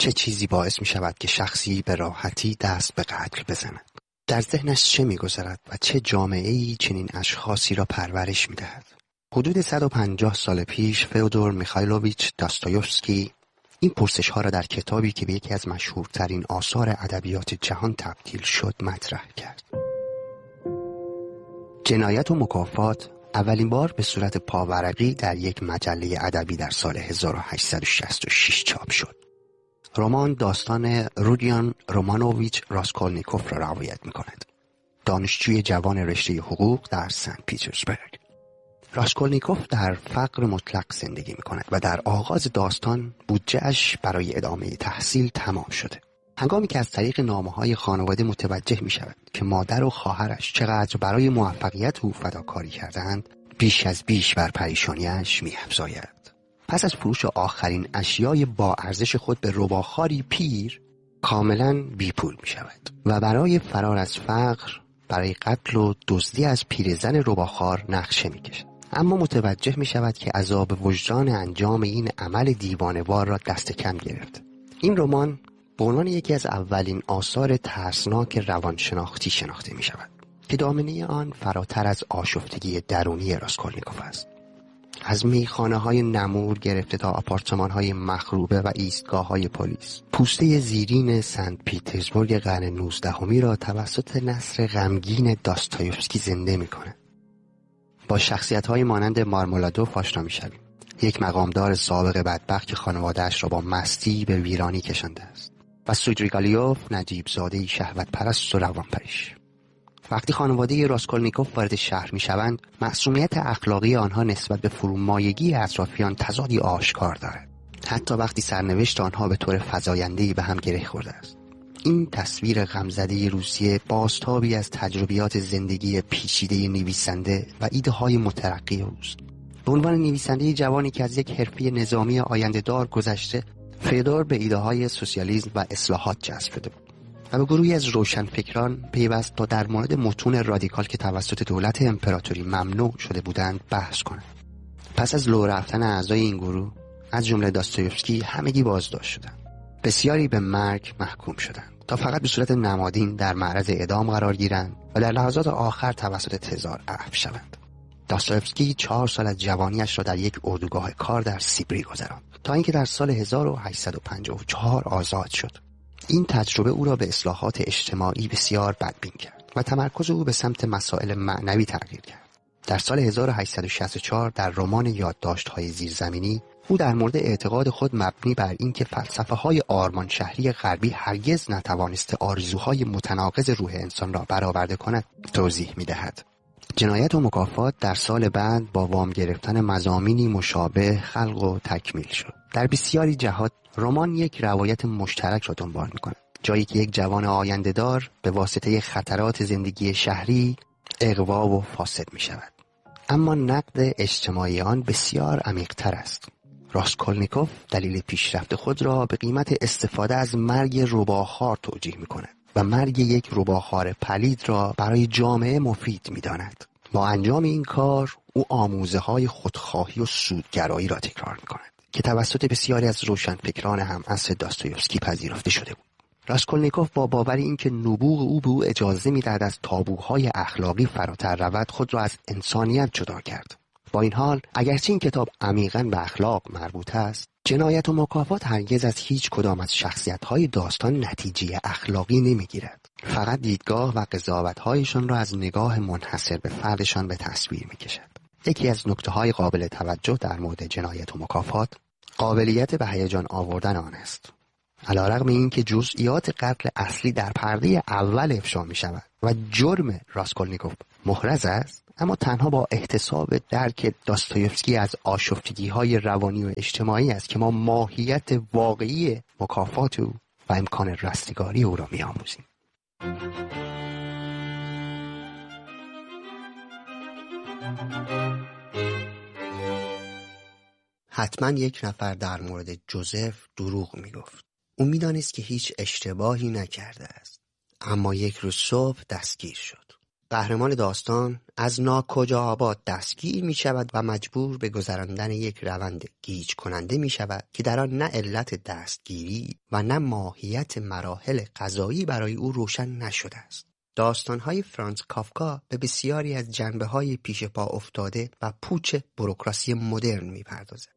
چه چیزی باعث می شود که شخصی به راحتی دست به قتل بزند؟ در ذهنش چه می گذرد و چه جامعه‌ای چنین اشخاصی را پرورش می دهد؟ حدود 150 سال پیش فئودور میخایلوویچ داستایوفسکی این پرسش ها را در کتابی که به یکی از مشهورترین آثار ادبیات جهان تبدیل شد مطرح کرد. جنایت و مکافات اولین بار به صورت پاورقی در یک مجله ادبی در سال 1866 چاپ شد. رمان داستان رودیان رومانوویچ راسکولنیکوف را روایت می‌کند. دانشجوی جوان رشته حقوق در سن پیترزبورگ. راسکولنیکوف در فقر مطلق زندگی می‌کند و در آغاز داستان بودجه‌اش برای ادامه تحصیل تمام شده. هنگامی که از طریق نامه‌های خانواده متوجه می‌شود که مادر و خواهرش چقدر برای موفقیت او فداکاری کردند، بیش از بیش بر پریشانی‌اش می‌افزاید. پس از فروش آخرین اشیای با ارزش خود به رباخواری پیر، کاملاً بی‌پول می‌شود و برای فرار از فقر، برای قتل و دزدی از پیرزن رباخوار نقشه می‌کشد. اما متوجه می‌شود که عذاب وجدان انجام این عمل دیوانه‌وار را دست کم گرفت. این رمان به عنوان یکی از اولین آثار ترسناک روانشناختی شناخته می‌شود که دامنه آن فراتر از آشفتگی درونی راسکولنیکوف است. از میخانه‌های نمور گرفته تا آپارتمان‌های مخروبه و ایستگاه‌های پلیس، پوسته زیرین سنت پیترزبورگ قرن 19 را توسط نثر غمگین داستایوفسکی زنده می‌کند. با شخصیت‌های مانند مارمولادوف آشنا می‌شویم، یک مقامدار سابق بدبخت که خانواده‌اش را با مستی به ویرانی کشانده است، و سودریگالیوف، نجیب زاده شهوت پرست و روانپریش. وقتی خانواده راسکولنیکوف وارد شهر می‌شوند، معصومیت اخلاقی آنها نسبت به فرومایگی اطرافیان تضادی آشکار دارد. حتی وقتی سرنوشت آنها به طور فزاینده‌ای به هم گره خورده است. این تصویر غمزده روسیه بازتابی از تجربیات زندگی پیچیده نویسنده و ایده‌های مترقی اوست. به عنوان نویسنده جوانی که از یک حرفه نظامی آینده‌دار گذشته، فئودور به ایده‌های سوسیالیسم و اصلاحات جذب شده بود و به گروهی از روشنفکران پیوست تا در مورد متون رادیکال که توسط دولت امپراتوری ممنوع شده بودند بحث کنند. پس از لو رفتن اعضای این گروه، از جمله داستایوفسکی، همگی بازداشت شدند. بسیاری به مرگ محکوم شدند تا فقط به صورت نمادین در معرض اعدام قرار گیرند و در لحظات آخر توسط تزار عفو شوند. داستایوفسکی 4 سال از جوانیش را در یک اردوگاه کار در سیبری گذراند تا اینکه در سال 1854 آزاد شد. این تجربه او را به اصلاحات اجتماعی بسیار بدبین کرد و تمرکز او به سمت مسائل معنوی تغییر کرد. در سال 1864 در رمان یادداشت‌های زیرزمینی او در مورد اعتقاد خود مبنی بر اینکه فلسفه‌های آرمان شهری غربی هرگز نتوانسته آرزوهای متناقض روح انسان را برآورده کند توضیح می‌دهد. جنایت و مکافات در سال بعد با وام گرفتن مضامینی مشابه خلق و تکمیل شد. در بسیاری جهات رمان یک روایت مشترک را دنبال می‌کند، جایی که یک جوان آینده‌دار به واسطه خطرات زندگی شهری اغوا و فاسد می‌شود. اما نقد اجتماعی آن بسیار عمیق‌تر است. راسکولنیکوف دلیل پیشرفت خود را به قیمت استفاده از مرگ رباخوار توجیه می‌کند و مرگ یک رباخوار پلید را برای جامعه مفید می‌داند. با انجام این کار او آموزه‌های خودخواهی و سودگرایی را تکرار می‌کند که توسط بسیاری از روشنفکران همعصر داستایوفسکی پذیرفته شده بود. راسکولنیکوف با باور اینکه نبوغ او به او اجازه می‌دهد از تابوهای اخلاقی فراتر رود، خود را از انسانیت جدا کرد. با این حال، اگرچه این کتاب عمیقاً به اخلاق مربوط است، جنایت و مکافات هرگز از هیچ کدام از شخصیت‌های داستان نتیجه اخلاقی نمی‌گیرد. فقط دیدگاه و قضاوت‌هایشان را از نگاه منحصر به فردشان به تصویر می‌کشد. یکی از نکته‌های قابل توجه در مورد جنایت و مکافات، قابلیت به هیجان آوردن آن است. علی‌رغم اینکه جزئیات قتل اصلی در پرده اول افشا می‌شود و جرم راسکولنیکوف محرز است، اما تنها با احتساب درک داستایوفسکی از آشفتگی‌های روانی و اجتماعی است که ما ماهیت واقعی مکافات او و امکان رستگاری او را می‌آموزیم. حتما یک نفر در مورد جوزف دروغ می‌گفت. او می‌دانست که هیچ اشتباهی نکرده است، اما یک روز صبح دستگیر شد. قهرمان داستان از ناکجا آباد دستگیر می شود و مجبور به گذراندن یک روند گیج کننده می شود که در آن نه علت دستگیری و نه ماهیت مراحل قضایی برای او روشن نشده است. داستان‌های فرانتز کافکا به بسیاری از جنبه‌های پیش پا افتاده و پوچ بوروکراسی مدرن می‌پردازد.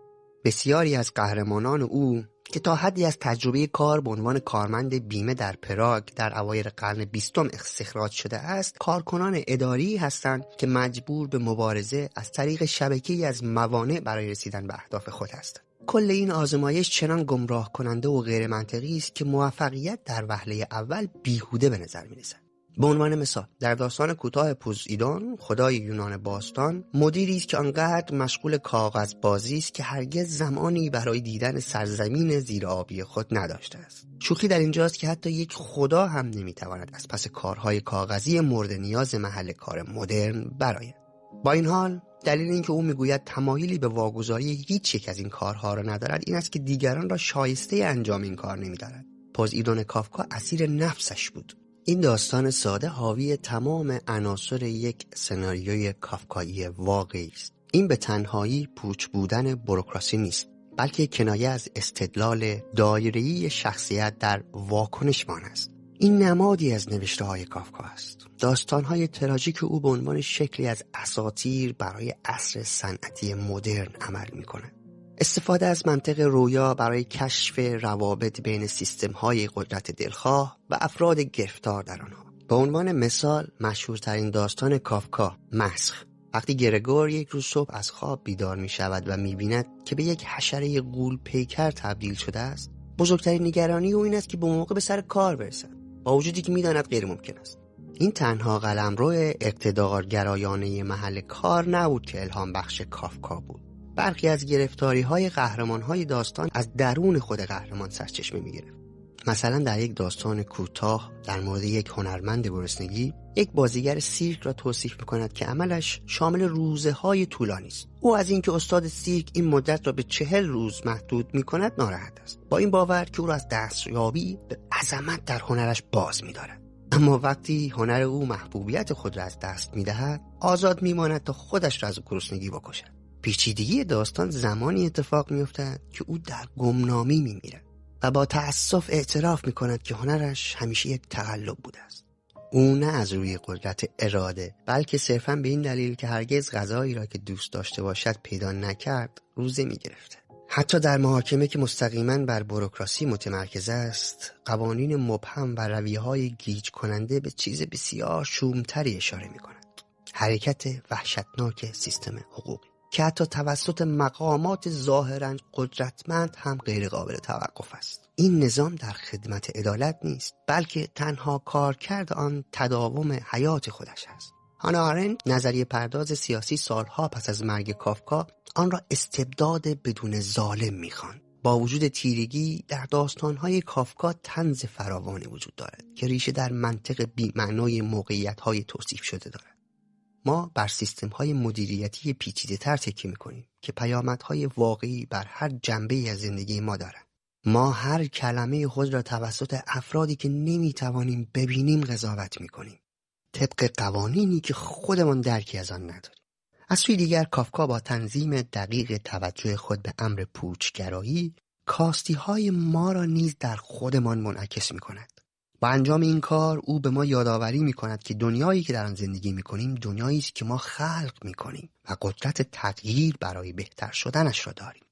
بسیاری از قهرمانان او که تا حدی از تجربه کار به عنوان کارمند بیمه در پراگ در اوایل قرن 20 استخراج شده است، کارکنان اداری هستند که مجبور به مبارزه از طریق شبکه‌ای از موانع برای رسیدن به اهداف خود هستند. کل این آزمایش چنان گمراه کننده و غیر منطقی است که موفقیت در وهله اول بیهوده به نظر می‌رسد. به عنوان مثال در داستان کوتاه پوزیدون، خدای یونان باستان، مدیری است که آنقدر مشغول کاغذ بازی است که هرگز زمانی برای دیدن سرزمین زیرآبی خود نداشته است. شوخی در اینجاست که حتی یک خدا هم نمیتواند از پس کارهای کاغذی مورد نیاز محل کار مدرن برآید. با این حال دلیل اینکه او میگوید تمایلی به واگذاری هیچ یک از این کارها را ندارد این است که دیگران را شایسته انجام این کار نمی‌دارد. پوزیدون کافکا اسیر نفسش بود. این داستان ساده حاوی تمام عناصر یک سناریوی کافکایی واقعی است. این به تنهایی پوچ بودن بوروکراسی نیست، بلکه کنایه از استدلال دایره‌ای شخصیت در واکنشمان است. این نمادی از نوشته‌های کافکا است. داستان‌های تراژیک او به عنوان شکلی از اساطیر برای عصر صنعتی مدرن عمل می‌کند. استفاده از منطق رویا برای کشف روابط بین سیستم‌های قدرت دلخواه و افراد گرفتار در آنها. به عنوان مثال مشهورترین داستان کافکا، مسخ. وقتی گرگور یک روز صبح از خواب بیدار می شود و می بیند که به یک حشره غول پیکر تبدیل شده است، بزرگترین نگرانی او این است که به موقع به سر کار برسد، با وجودی که می داند غیر ممکن است. این تنها قلمرو اقتدارگرایانه محل کار نبود که الهام بخش کافکا بود. برخی از گرفتاری‌های قهرمان‌های داستان از درون خود قهرمان سرچشمه می‌گرفت. مثلا در یک داستان کوتاه در مورد یک هنرمند گرسنگی، یک بازیگر سیرک را توصیف می‌کند که عملش شامل روزه‌های طولانی است. او از اینکه استاد سیرک این مدت را به 40 روز محدود می‌کند ناراحت است، با این باور که او را از دستیابی به عظمت در هنرش باز می‌دارد. اما وقتی هنر او محبوبیت خود را از دست می‌دهد، آزاد می‌ماند تا خودش را از گرسنگی بکشد. پیچیدگی داستان زمانی اتفاق می‌افتد که او در گمنامی می‌میرد و با تأسف اعتراف می‌کند که هنرش همیشه یک تقلب بوده است. او نه از روی قدرت اراده، بلکه صرفاً به این دلیل که هرگز غذایی را که دوست داشته باشد پیدا نکرد، روزه می‌گرفت. حتی در محاکمه که مستقیماً بر بوروکراسی متمرکز است، قوانین مبهم و رویه‌های گیج کننده به چیز بسیار شومتری اشاره می‌کند. حرکت وحشتناک سیستم حقوقی که حتی توسط مقامات ظاهراً قدرتمند هم غیر قابل توقف است. این نظام در خدمت عدالت نیست، بلکه تنها کارکرد آن تداوم حیات خودش است. هانا آرنت، نظریه پرداز سیاسی، سالها پس از مرگ کافکا آن را استبداد بدون ظالم می‌خواند. با وجود تیرگی در داستان‌های کافکا طنز فراوانی وجود دارد که ریشه در منطق بی‌معنای موقعیت‌های توصیف شده دارد. ما بر سیستم‌های مدیریتی پیچیده‌تر تکیه می‌کنیم که پیامدهای واقعی بر هر جنبه‌ای از زندگی ما دارند. ما هر کلمه خود را توسط افرادی که نمی‌توانیم ببینیم قضاوت می‌کنیم، طبق قوانینی که خودمان درکی از آن نداریم. از سوی دیگر کافکا با تنظیم دقیق توجه خود به امر پوچگرایی، کاستی‌های ما را نیز در خودمان منعکس می‌کند. با انجام این کار او به ما یادآوری می‌کند که دنیایی که در آن زندگی می‌کنیم دنیایی است که ما خلق می‌کنیم و قدرت تغییر برای بهتر شدنش را داریم.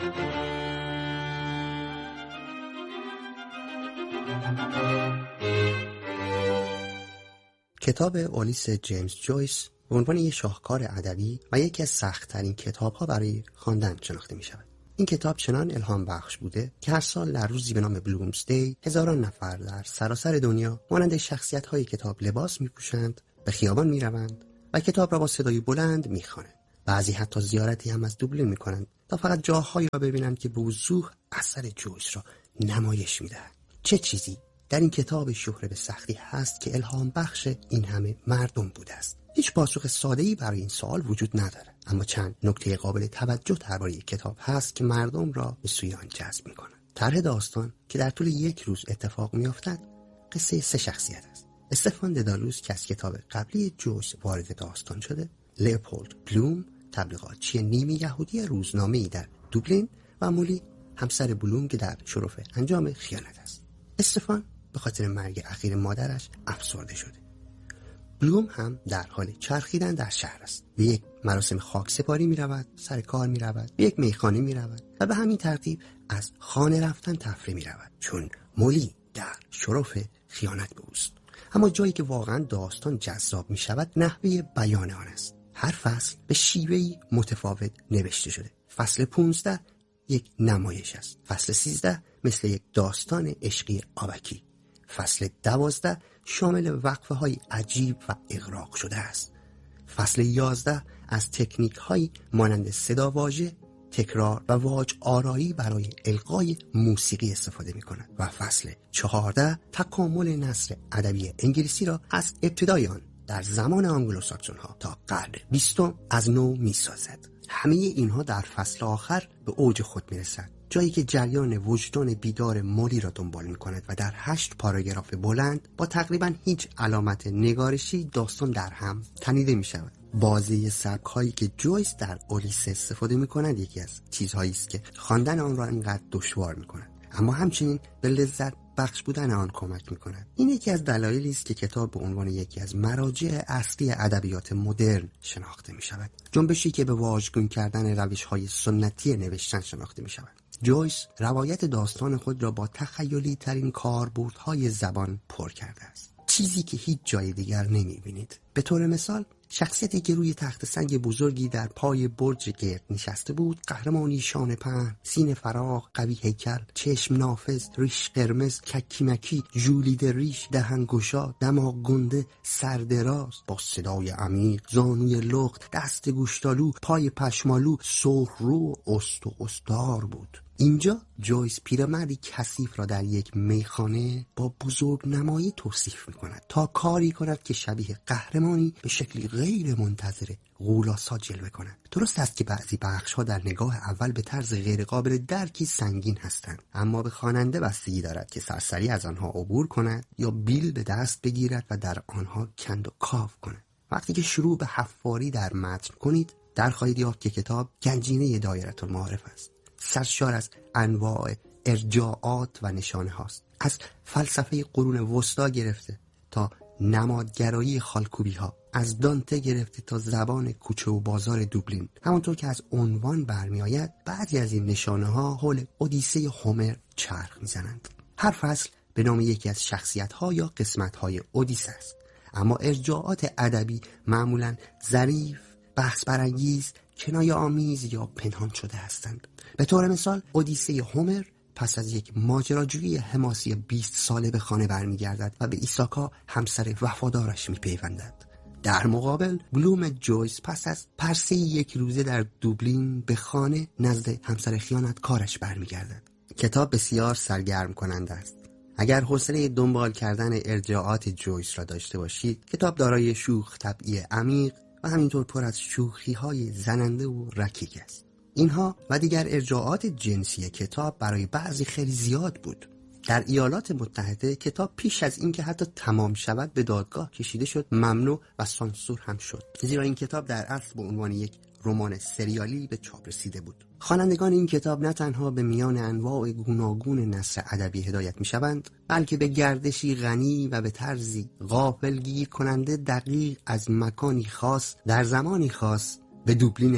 کتاب اولیس جیمز جویس به عنوان یک شاهکار ادبی و یکی از سخت‌ترین کتاب‌ها برای خواندن شناخته می‌شود. این کتاب چنان الهام بخش بوده که هر سال در روزی به نام بلومزدی هزاران نفر در سراسر دنیا مانند شخصیت‌های کتاب لباس می‌پوشند، به خیابان می‌روند و کتاب را با صدای بلند می‌خوانند. بعضی حتی زیارتی هم از دوبلین می‌کنند تا فقط جاهایی را ببینند که به وضوح اثر جویس را نمایش می‌دهد. چه چیزی در این کتاب شهره به سختی هست که الهام بخش این همه مردم بوده است؟ هیچ پاسخ ساده‌ای برای این سوال وجود ندارد، اما چند نکته قابل توجه درباره کتاب هست که مردم را به سوی آن جذب می‌کند. طرح داستان که در طول یک روز اتفاق می‌افتد، قصه 3 شخصیت است. استفان ددالوس که از کتاب قبلی جویس وارد داستان شده، لئوپولد بلوم تبلیغاتچی نیمه یهودی روزنامه‌ای در دوبلین و مولی همسر بلوم که در شرف انجام خیانت است. استفان به خاطر مرگ اخیر مادرش افسرده شده. بلوم هم در حال چرخیدن در شهر است. به یک مراسم خاکسپاری می رود، سر کار می رود، به یک میخانه می رود و به همین ترتیب از خانه رفتن تفریح می رود، چون مولی در شرف خیانت به اوست. اما جایی که واقعا داستان جذاب می شود نحوه بیان آن است. هر فصل به شیوهی متفاوت نوشته شده. فصل 15 یک نمایش است. فصل 13 مثل یک داستان عشقی آبکی. فصل 12 شامل وقفه های عجیب و اغراق شده است. فصل 11 از تکنیک هایی مانند صدا واژه، تکرار و واج آرایی برای القای موسیقی استفاده می کند و فصل 14 تکامل نثر ادبی انگلیسی را از ابتدای آن در زمان آنگلوساکسون ها تا قرن 20 از نو می سازد. همه اینها در فصل آخر به اوج خود می رسد، جایی که جریان وجدان بیدار مولی را دنبال می کند و در 8 پاراگراف بلند با تقریبا هیچ علامت نگارشی داستان در هم تنیده می شود. بازی سبک هایی که جویس در اولیسه استفاده می کند یکی از چیزهایی است که خواندن آن را اینقدر دشوار می کند، اما همچنین به لذت بخش بودن آن کمک می کند. این یکی از دلایلی است که کتاب به عنوان یکی از مراجع اصلی ادبیات مدرن شناخته می شود، جنبشی که به واژگون کردن روش های سنتی نوشتن شناخته می شود. جویس روایت داستان خود را با تخیلی ترین کاربردهای زبان پر کرده است، چیزی که هیچ جای دیگر نمی بینید. به طور مثال شخصیتی که روی تخت سنگ بزرگی در پای برج گرد نشسته بود، قهرمانی شانه پهن، سینه فراخ، قوی هیکل، چشم نافذ، ریش قرمز، ککی مکی، ژولیده ریش، دهن گشاد، دماغ گنده، سر دراز، با صدای عمیق، زانوی لخت، دست گوشتالو، پای پشمالو، سرخ رو، است و استار بود. اینجا جویس پیرمردی کثیف را در یک میخانه با بزرگ نمایی توصیف می کند تا کاری کند که شبیه قهرمانی به شکلی غیر منتظره غولاسا جلوه کند. درست است که بعضی بخش‌ها در نگاه اول به طرز غیر قابل درکی سنگین هستند، اما به خواننده بستگی دارد که سرسری از آنها عبور کند یا بیل به دست بگیرد و در آنها کند و کاو کند. وقتی که شروع به حفاری در متن کنید، در خواهید یافت که کتاب گنجینه دایره المعارف است، سرشار از انواع ارجاعات و نشانه هاست، از فلسفه قرون وسطا گرفته تا نمادگرایی خالکوبی ها، از دانته گرفته تا زبان کوچه و بازار دوبلین. همانطور که از عنوان برمی آید، بعضی از این نشانه ها حول اودیسه هومر چرخ می زنند. هر فصل به نام یکی از شخصیت ها یا قسمت های اودیسه است، اما ارجاعات ادبی معمولاً ظریف، بحث برانگیز، کنایه آمیز یا پنهان شده هستند. به طور مثال اودیسه هومر پس از یک ماجراجویی حماسی 20 ساله به خانه برمیگردد و به ایساکا همسر وفادارش میپیوندد. در مقابل بلوم جویس پس از پرسه یک روزه در دوبلین به خانه نزد همسر خیانتکارش برمیگردد. کتاب بسیار سرگرم کننده است. اگر حوصله دنبال کردن ارجاعات جویس را داشته باشید، کتاب دارای شوخ طبعی عمیق و همینطور پر از شوخی‌های زننده و رکیک است. اینها و دیگر ارجاعات جنسی کتاب برای بعضی خیلی زیاد بود. در ایالات متحده کتاب پیش از اینکه حتی تمام شود به دادگاه کشیده شد، ممنوع و سانسور هم شد، زیرا این کتاب در اصل به عنوان یک رمان سریالی به چاپ رسیده بود. خوانندگان این کتاب نه تنها به میان انواع گوناگون نثر ادبی هدایت می‌شوند، بلکه به گردشی غنی و به طرزی غافلگیر کننده دقیق از مکانی خاص در زمانی خاص به دوبلین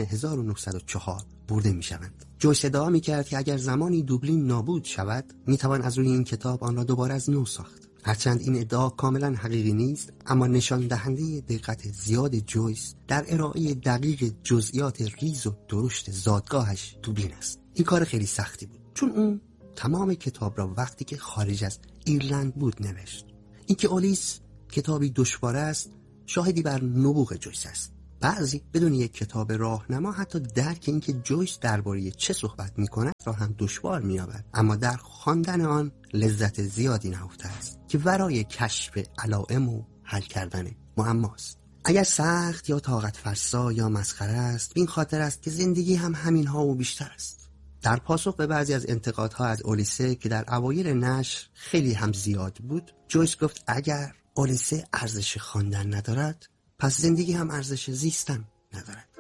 1904 برده می‌شوند. جویس ادعا می‌کرد که اگر زمانی دوبلین نابود شود، می‌توان از روی این کتاب آن را دوباره از نو ساخت. هرچند این ادعا کاملا حقیقی نیست، اما نشان دهنده دقت زیاد جویس در ارائه دقیق جزئیات ریز و درشت زادگاهش دوبلین است. این کار خیلی سختی بود، چون اون تمام کتاب را وقتی که خارج از ایرلند بود نوشت. اینکه اولیس کتابی دشوار است شاهدی بر نبوغ جویس است. بعضی بدون یک کتاب راهنما حتی درک اینکه جویس درباره چه صحبت می‌کند را هم دشوار می‌یابد، اما در خواندن آن لذت زیادی نهفته است که ورای کشف علائم و حل کردن معماست. اگر سخت یا طاقت فرسا یا مسخره است، این خاطر است که زندگی هم همین‌ها و بیشتر است. در پاسخ به بعضی از انتقادها از اولیسه که در اوایل نشر خیلی هم زیاد بود، جویس گفت اگر اودیسه ارزش خواندن ندارد، پس زندگی هم ارزش زیستن ندارد.